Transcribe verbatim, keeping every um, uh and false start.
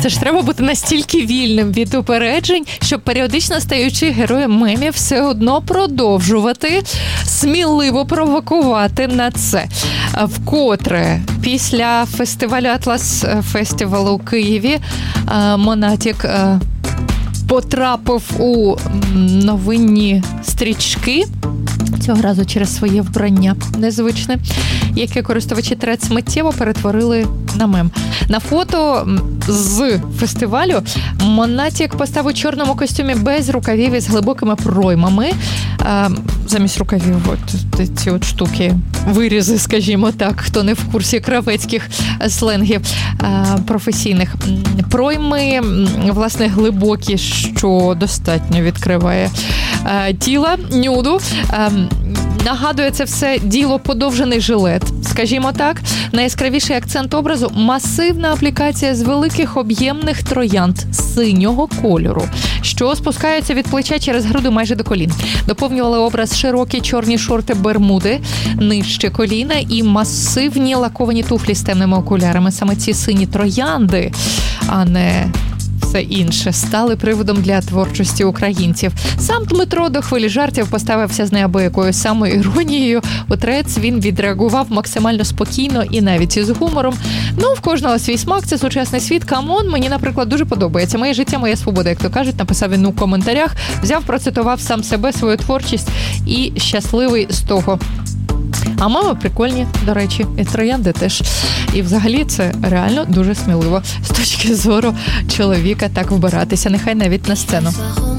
ж треба бути настільки вільним від упереджень, щоб періодично стаючи героєм мемів, все одно продовжувати сміливо провокувати на це. Вкотре після фестивалю Атлас Фестивалу у Києві Монатік потрапив у новинні стрічки, цього разу через своє вбрання незвичне, яке користувачі Трец миттєво перетворили на мем. На фото з фестивалю Монатік постав у чорному костюмі без рукавів і з глибокими проймами. Замість рукавів от ці от штуки, вирізи, скажімо так, хто не в курсі кравецьких сленгів професійних. Пройми, власне, глибокі, що достатньо відкриває тіла, нюду. Нагадує це все діло подовжений жилет, скажімо так. Найяскравіший акцент образу – масивна аплікація з великих об'ємних троянд синього кольору, що спускаються від плеча через груди майже до колін. Доповнювали образ широкі чорні шорти-бермуди нижче коліна і масивні лаковані туфлі з темними окулярами. Саме ці сині троянди, а не все інше, стали приводом для творчості українців. Сам Дмитро до хвилі жартів поставився з неабиякою самоіронією. У Трец він відреагував максимально спокійно і навіть із гумором. Ну, в кожного свій смак, це сучасний світ. Камон, мені, наприклад, дуже подобається. Моє життя, моя свобода, як то кажуть, написав він у коментарях. Взяв, процитував сам себе, свою творчість і щасливий з того. А мами прикольні, до речі, і троянди теж. І взагалі це реально дуже сміливо з точки зору чоловіка так вбиратися, нехай навіть на сцену.